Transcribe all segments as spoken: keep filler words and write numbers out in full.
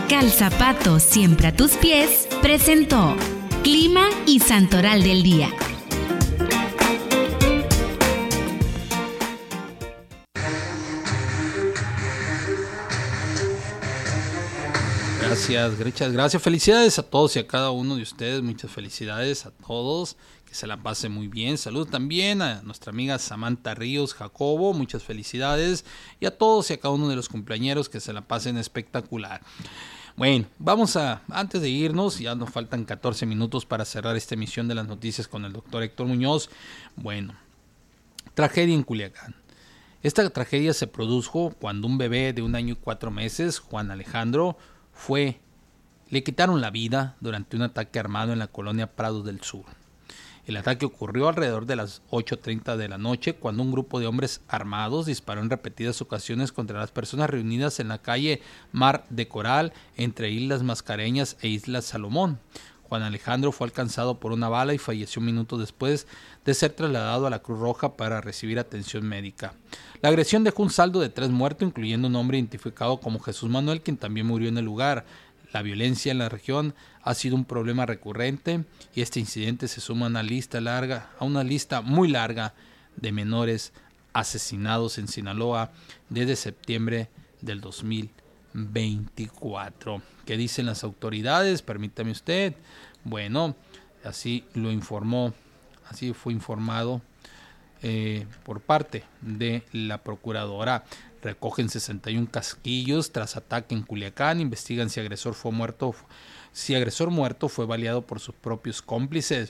Calzapato siempre a tus pies presentó Clima y Santoral del Día. Gracias, muchas gracias. Felicidades a todos y a cada uno de ustedes. Muchas felicidades a todos. Que se la pase muy bien. Salud también a nuestra amiga Samantha Ríos Jacobo. Muchas felicidades. Y a todos y a cada uno de los cumpleañeros que se la pasen espectacular. Bueno, vamos a, antes de irnos, ya nos faltan catorce minutos para cerrar esta emisión de las noticias con el doctor Héctor Muñoz. Bueno, tragedia en Culiacán. Esta tragedia se produjo cuando un bebé de un año y cuatro meses, Juan Alejandro, fue, le quitaron la vida durante un ataque armado en la colonia Prados del Sur. El ataque ocurrió alrededor de las ocho treinta de la noche cuando un grupo de hombres armados disparó en repetidas ocasiones contra las personas reunidas en la calle Mar de Coral entre Islas Mascareñas e Islas Salomón. Juan Alejandro fue alcanzado por una bala y falleció minutos después de ser trasladado a la Cruz Roja para recibir atención médica. La agresión dejó un saldo de tres muertos, incluyendo un hombre identificado como Jesús Manuel, quien también murió en el lugar. La violencia en la región ha sido un problema recurrente y este incidente se suma a una lista larga, a una lista muy larga de menores asesinados en Sinaloa desde septiembre del dos mil veinticuatro. ¿Qué dicen las autoridades? Permítame usted. Bueno, así lo informó, así fue informado eh, por parte de la procuradora. Recogen sesenta y uno casquillos tras ataque en Culiacán. Investigan si agresor fue muerto, si agresor muerto fue baleado por sus propios cómplices.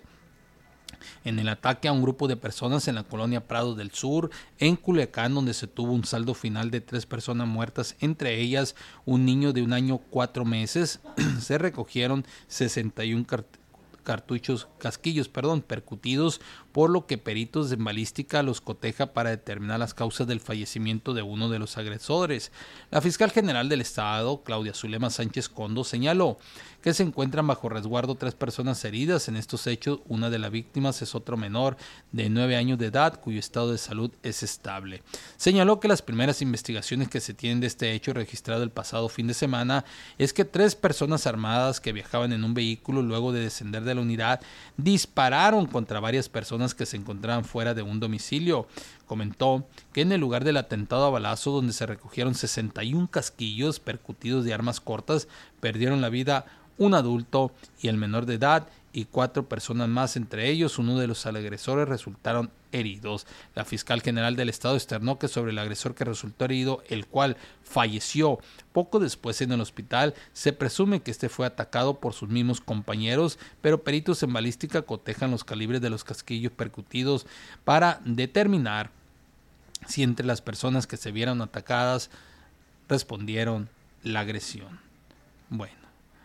En el ataque a un grupo de personas en la colonia Prados del Sur, en Culiacán, donde se tuvo un saldo final de tres personas muertas, entre ellas un niño de un año cuatro meses, se recogieron sesenta y uno cart- cartuchos, casquillos, perdón, percutidos, por lo que peritos en balística los coteja para determinar las causas del fallecimiento de uno de los agresores. La fiscal general del estado, Claudia Zulema Sánchez Condo, señaló que se encuentran bajo resguardo tres personas heridas en estos hechos. Una de las víctimas es otro menor de nueve años de edad cuyo estado de salud es estable. Señaló que las primeras investigaciones que se tienen de este hecho registrado el pasado fin de semana es que tres personas armadas que viajaban en un vehículo luego de descender de la unidad dispararon contra varias personas que se encontraban fuera de un domicilio. Comentó que en el lugar del atentado a balazo, donde se recogieron sesenta y uno casquillos percutidos de armas cortas, perdieron la vida un adulto y el menor de edad y cuatro personas más, entre ellos uno de los agresores, resultaron heridos. La fiscal general del estado externó que sobre el agresor que resultó herido, el cual falleció poco después en el hospital, se presume que este fue atacado por sus mismos compañeros, pero peritos en balística cotejan los calibres de los casquillos percutidos para determinar si entre las personas que se vieron atacadas respondieron la agresión. Bueno,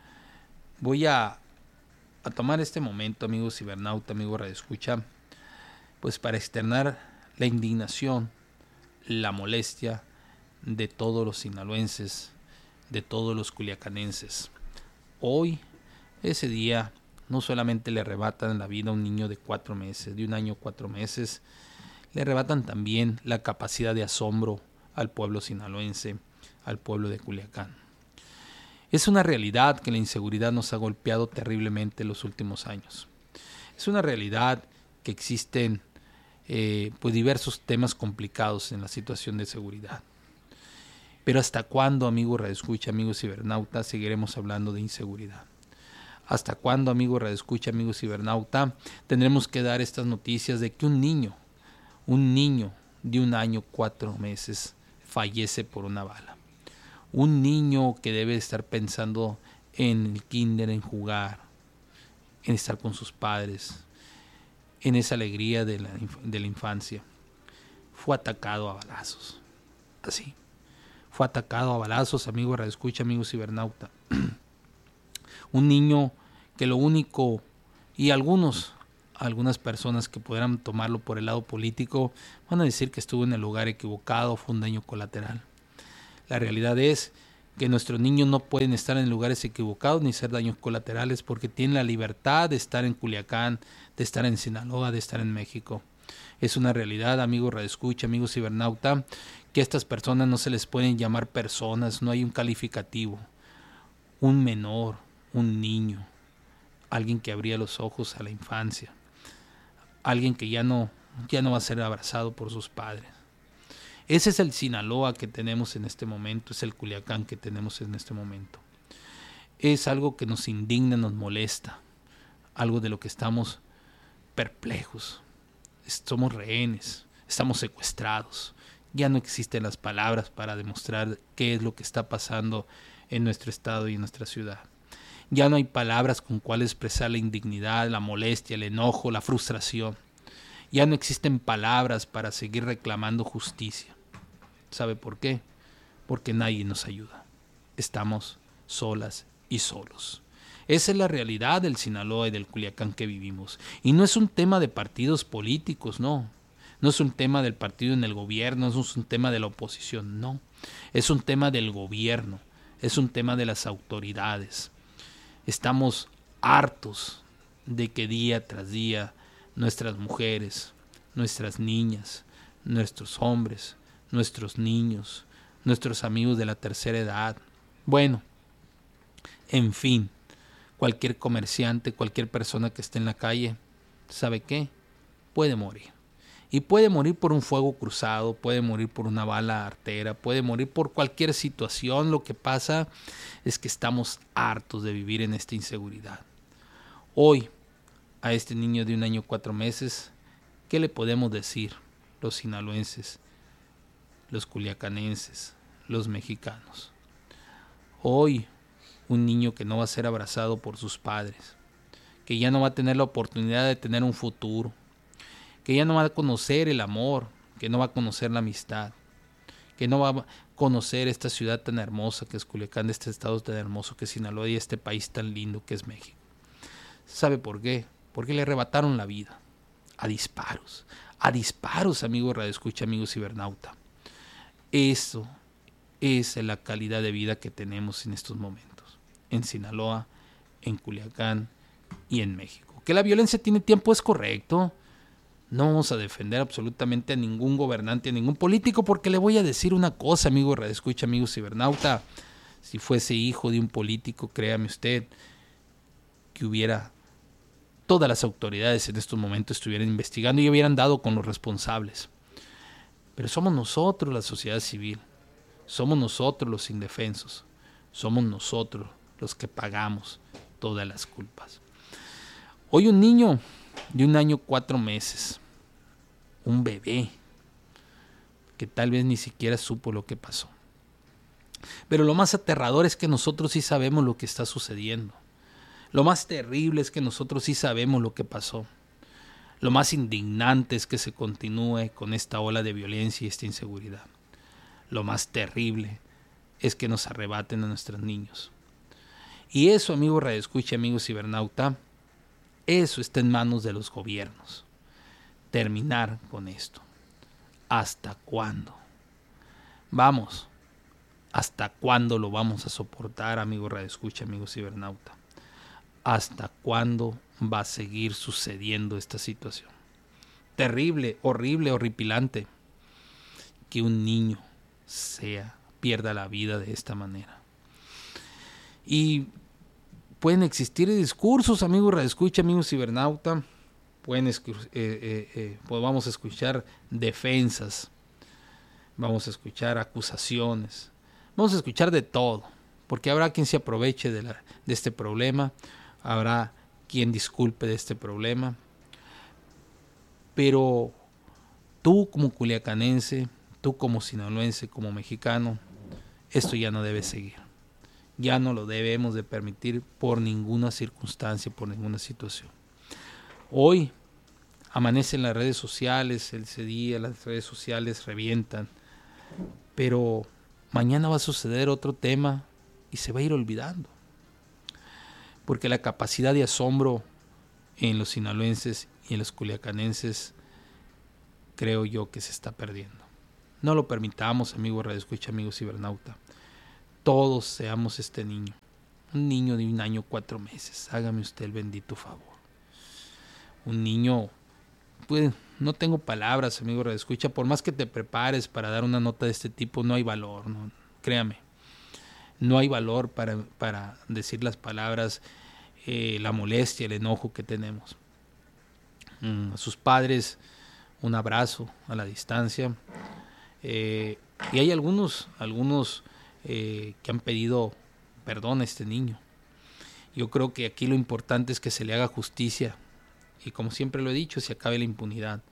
voy a, a tomar este momento, amigos cibernauta, amigos radioescucha, pues para externar la indignación, la molestia de todos los sinaloenses, de todos los culiacanenses. Hoy, ese día, no solamente le arrebatan la vida a un niño de cuatro meses, de un año cuatro meses, le arrebatan también la capacidad de asombro al pueblo sinaloense, al pueblo de Culiacán. Es una realidad que la inseguridad nos ha golpeado terriblemente en los últimos años. Es una realidad que existen eh, pues diversos temas complicados en la situación de seguridad. Pero ¿hasta cuándo, amigo radioescucha, amigo cibernauta, seguiremos hablando de inseguridad? ¿Hasta cuándo, amigo radioescucha, amigo cibernauta, tendremos que dar estas noticias de que un niño, un niño de un año, cuatro meses, fallece por una bala? Un niño que debe estar pensando en el kinder, en jugar, en estar con sus padres, en esa alegría de la, de la infancia, fue atacado a balazos. Así. Fue atacado a balazos, amigo radioescucha, amigo cibernauta. Un niño que lo único, y algunos, algunas personas que pudieran tomarlo por el lado político, van a decir que estuvo en el lugar equivocado, fue un daño colateral. La realidad es que nuestros niños no pueden estar en lugares equivocados ni ser daños colaterales porque tienen la libertad de estar en Culiacán, de estar en Sinaloa, de estar en México. Es una realidad, amigo radioescucha, amigo cibernauta, que a estas personas no se les pueden llamar personas, no hay un calificativo. un menor, un niño, alguien que abría los ojos a la infancia, alguien que ya no, ya no va a ser abrazado por sus padres. Ese es el Sinaloa que tenemos en este momento, es el Culiacán que tenemos en este momento. Es algo que nos indigna, nos molesta, algo de lo que estamos perplejos, somos rehenes, estamos secuestrados. Ya no existen las palabras para demostrar qué es lo que está pasando en nuestro estado y en nuestra ciudad. Ya no hay palabras con cuales expresar la indignidad, la molestia, el enojo, la frustración. Ya no existen palabras para seguir reclamando justicia. ¿Sabe por qué? Porque nadie nos ayuda. Estamos solas y solos. Esa es la realidad del Sinaloa y del Culiacán que vivimos. Y no es un tema de partidos políticos, no. No es un tema del partido en el gobierno, no es un tema de la oposición, no. Es un tema del gobierno, es un tema de las autoridades. Estamos hartos de que día tras día nuestras mujeres, nuestras niñas, nuestros hombres, nuestros niños, nuestros amigos de la tercera edad, bueno, en fin, cualquier comerciante, cualquier persona que esté en la calle, ¿sabe qué? Puede morir. Y puede morir por un fuego cruzado, puede morir por una bala artera, puede morir por cualquier situación. Lo que pasa es que estamos hartos de vivir en esta inseguridad. Hoy, a este niño de un año cuatro meses, ¿qué le podemos decir los sinaloenses, los culiacanenses, los mexicanos? Hoy, un niño que no va a ser abrazado por sus padres, que ya no va a tener la oportunidad de tener un futuro, que ya no va a conocer el amor, que no va a conocer la amistad, que no va a conocer esta ciudad tan hermosa que es Culiacán, este estado tan hermoso que es Sinaloa y este país tan lindo que es México. ¿Sabe por qué? Porque le arrebataron la vida a disparos, a disparos, amigo radioescucha, amigo cibernauta. Eso es la calidad de vida que tenemos en estos momentos, en Sinaloa, en Culiacán y en México. Que la violencia tiene tiempo es correcto. No vamos a defender absolutamente a ningún gobernante, a ningún político, porque le voy a decir una cosa, amigo radioescucha, amigo cibernauta. Si fuese hijo de un político, créame usted, que hubiera, todas las autoridades en estos momentos estuvieran investigando y hubieran dado con los responsables. Pero somos nosotros, la sociedad civil, somos nosotros los indefensos, somos nosotros los que pagamos todas las culpas. Hoy un niño de un año cuatro meses, un bebé, que tal vez ni siquiera supo lo que pasó. Pero lo más aterrador es que nosotros sí sabemos lo que está sucediendo. Lo más terrible es que nosotros sí sabemos lo que pasó. Lo más indignante es que se continúe con esta ola de violencia y esta inseguridad. Lo más terrible es que nos arrebaten a nuestros niños. Y eso, amigo radioescucha, amigo cibernauta, eso está en manos de los gobiernos. Terminar con esto. ¿Hasta cuándo? Vamos, ¿hasta cuándo lo vamos a soportar, amigo radioescucha, amigo cibernauta? ¿Hasta cuándo va a seguir sucediendo esta situación? Terrible, horrible, horripilante que un niño sea, pierda la vida de esta manera. Y pueden existir discursos, amigos radioescucha, amigos cibernauta, pueden eh, eh, eh, pues vamos a escuchar defensas, vamos a escuchar acusaciones, vamos a escuchar de todo, porque habrá quien se aproveche de, la, de este problema, habrá quien disculpe de este problema, pero tú como culiacanense, tú como sinaloense, como mexicano, esto ya no debe seguir. Ya no lo debemos de permitir por ninguna circunstancia, por ninguna situación. Hoy amanecen las redes sociales, ese día las redes sociales revientan, pero mañana va a suceder otro tema y se va a ir olvidando. Porque la capacidad de asombro en los sinaloenses y en los culiacanenses creo yo que se está perdiendo. No lo permitamos, amigo radioescucha, amigo cibernauta. Todos seamos este niño, un niño de un año cuatro meses, hágame usted el bendito favor. Un niño, pues no tengo palabras, amigo radioescucha, por más que te prepares para dar una nota de este tipo, no hay valor, no, créame. No hay valor para, para decir las palabras, eh, la molestia, el enojo que tenemos. Mm, a sus padres, un abrazo a la distancia. Eh, y hay algunos, algunos eh, que han pedido perdón a este niño. Yo creo que aquí lo importante es que se le haga justicia. Y como siempre lo he dicho, se acabe la impunidad.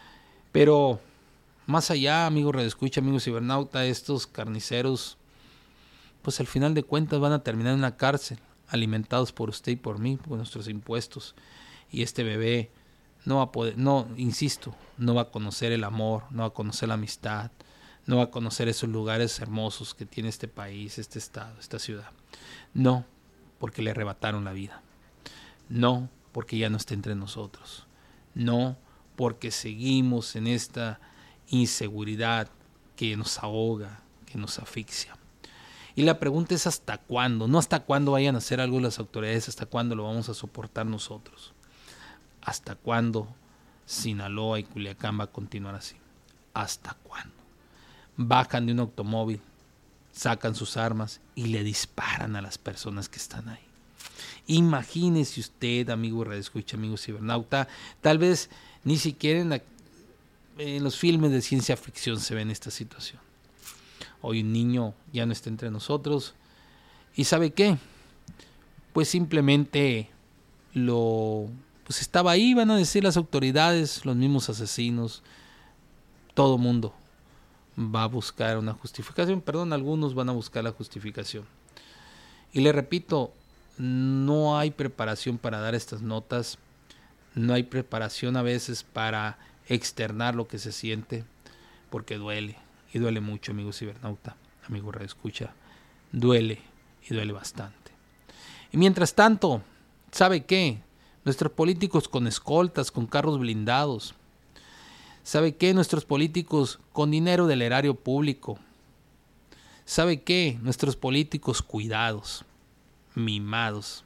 Pero más allá, amigo redescucha, amigo cibernauta, estos carniceros, pues al final de cuentas van a terminar en la cárcel, alimentados por usted y por mí, por nuestros impuestos. Y este bebé no va a poder, no, insisto, no va a conocer el amor, no va a conocer la amistad, no va a conocer esos lugares hermosos que tiene este país, este estado, esta ciudad. No, porque le arrebataron la vida. No, porque ya no está entre nosotros. No, porque seguimos en esta inseguridad que nos ahoga, que nos asfixia. Y la pregunta es ¿hasta cuándo? No hasta cuándo vayan a hacer algo las autoridades, hasta cuándo lo vamos a soportar nosotros. ¿Hasta cuándo Sinaloa y Culiacán va a continuar así? ¿Hasta cuándo? Bajan de un automóvil, sacan sus armas y le disparan a las personas que están ahí. Imagínese usted, amigo redescucha, amigo cibernauta, tal vez ni siquiera en, la, en los filmes de ciencia ficción se ve esta situación. Hoy un niño ya no está entre nosotros. ¿Y sabe qué? Pues simplemente lo... Pues estaba ahí, van a decir las autoridades, los mismos asesinos. Todo mundo va a buscar una justificación. Perdón, algunos van a buscar la justificación. Y le repito, no hay preparación para dar estas notas. No hay preparación a veces para externar lo que se siente. Porque duele. Y duele mucho, amigo cibernauta, amigo radioescucha. Duele y duele bastante. Y mientras tanto, ¿sabe qué? Nuestros políticos con escoltas, con carros blindados. ¿Sabe qué? Nuestros políticos con dinero del erario público. ¿Sabe qué? Nuestros políticos cuidados, mimados.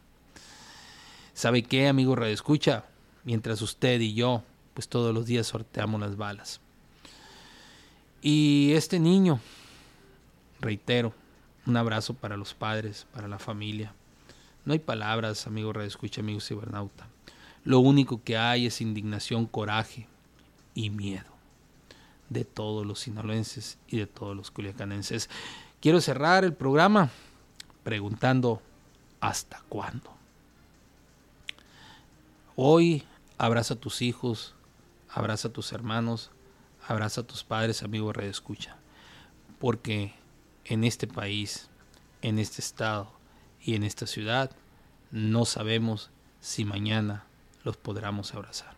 ¿Sabe qué, amigo radioescucha? Mientras usted y yo, pues todos los días sorteamos las balas. Y este niño, reitero, un abrazo para los padres, para la familia. No hay palabras, amigo radioescucha, amigo cibernauta. Lo único que hay es indignación, coraje y miedo de todos los sinaloenses y de todos los culiacanenses. Quiero cerrar el programa preguntando ¿hasta cuándo? Hoy abraza a tus hijos, abraza a tus hermanos, abraza a tus padres, amigo radioescucha, porque en este país, en este estado y en esta ciudad no sabemos si mañana los podremos abrazar.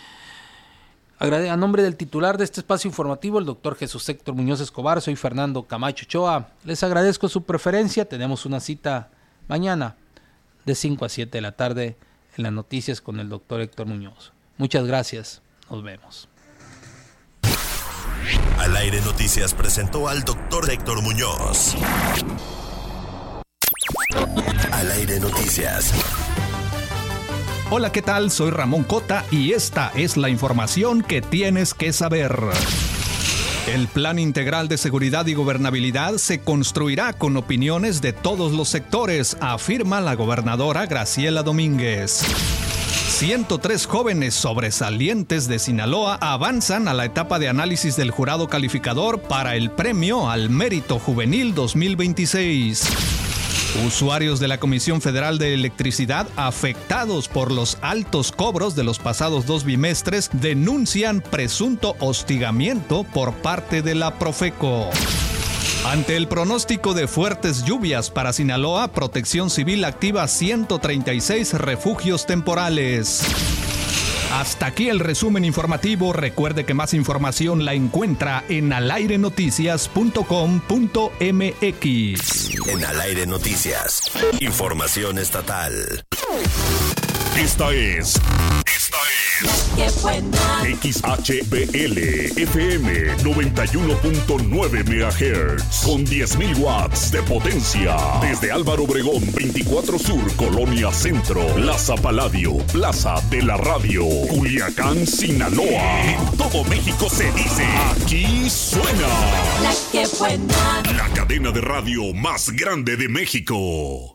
A nombre del titular de este espacio informativo, el doctor Jesús Héctor Muñoz Escobar, soy Fernando Camacho Ochoa. Les agradezco su preferencia. Tenemos una cita mañana de cinco a siete de la tarde en las noticias con el doctor Héctor Muñoz. Muchas gracias. Nos vemos. Al Aire Noticias presentó al doctor Héctor Muñoz. Al Aire Noticias. Hola, ¿qué tal? Soy Ramón Cota y esta es la información que tienes que saber. El Plan Integral de Seguridad y Gobernabilidad se construirá con opiniones de todos los sectores, afirma la gobernadora Graciela Domínguez. ciento tres jóvenes sobresalientes de Sinaloa avanzan a la etapa de análisis del jurado calificador para el Premio al Mérito Juvenil dos mil veintiséis. Usuarios de la Comisión Federal de Electricidad afectados por los altos cobros de los pasados dos bimestres denuncian presunto hostigamiento por parte de la Profeco. Ante el pronóstico de fuertes lluvias para Sinaloa, Protección Civil activa ciento treinta y seis refugios temporales. Hasta aquí el resumen informativo. Recuerde que más información la encuentra en al aire noticias punto com punto m x. En Al Aire Noticias, información estatal. Esta es... Esta es... X H B L F M noventa y uno punto nueve megahertz con diez mil watts de potencia. Desde Álvaro Obregón veinticuatro Sur, Colonia Centro, Plaza Paladio, Plaza de la Radio, Culiacán, Sinaloa. En todo México se dice, aquí suena. La que buena. La cadena de radio más grande de México.